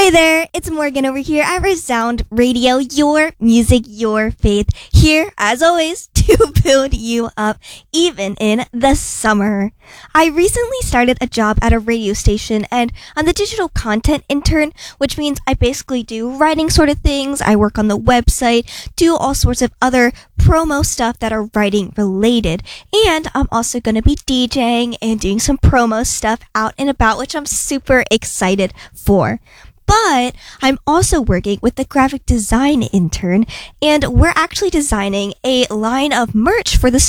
Hey there, it's Morgan over here at Resound Radio, your music, your faith, here as always to build you up even in the summer. I recently started a job at a radio station and I'm the digital content intern, which means I basically do writing sort of things. I work on the website, do all sorts of other promo stuff that are writing related, and I'm also going to be DJing and doing some promo stuff out and about, which I'm super excited for. But I'm also working with the graphic design intern, and we're actually designing a line of merch for the